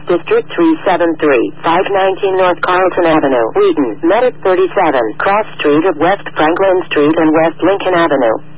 District 373, 519 North Carlton Avenue, Wheaton, Medic 37, Cross Street of West Franklin Street and West Lincoln Avenue.